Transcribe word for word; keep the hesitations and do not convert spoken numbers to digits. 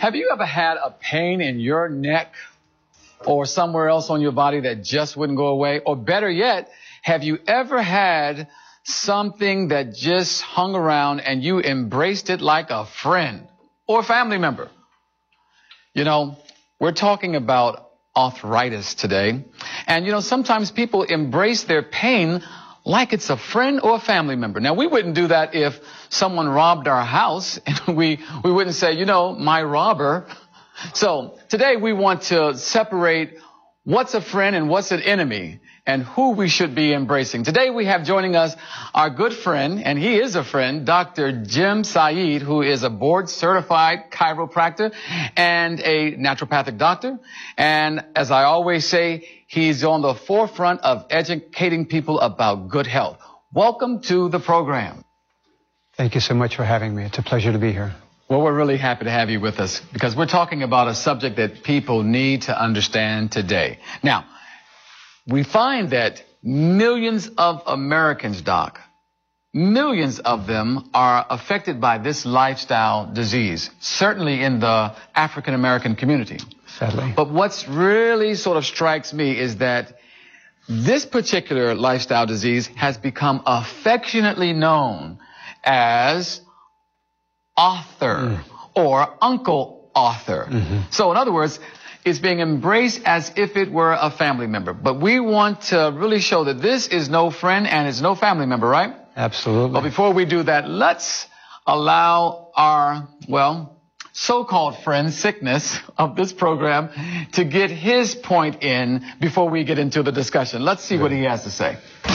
Have you ever had a pain in your neck or somewhere else on your body that just wouldn't go away? Or better yet, have you ever had something that just hung around and you embraced it like a friend or a family member? You know, we're talking about arthritis today. And, you know, sometimes people embrace their pain like it's a friend or a family member. Now, we wouldn't do that if someone robbed our house, and we, we wouldn't say, you know, my robber. So today we want to separate what's a friend and what's an enemy and who we should be embracing. Today we have joining us our good friend, and he is a friend, Doctor Jim Saeed, who is a board-certified chiropractor and a naturopathic doctor. And as I always say, he's on the forefront of educating people about good health. Welcome to the program. Thank you so much for having me. It's a pleasure to be here. Well, we're really happy to have you with us because we're talking about a subject that people need to understand today. Now, we find that millions of Americans, Doc, millions of them are affected by this lifestyle disease, certainly in the African-American community. Sadly. But what's really sort of strikes me is that this particular lifestyle disease has become affectionately known as author mm. or Uncle Author. Mm-hmm. So in other words, it's being embraced as if it were a family member. But we want to really show that this is no friend and it's no family member, right? Absolutely. But before we do that, let's allow our, well, so-called friend, Sickness, of this program to get his point in before we get into the discussion. Let's see what he has to say.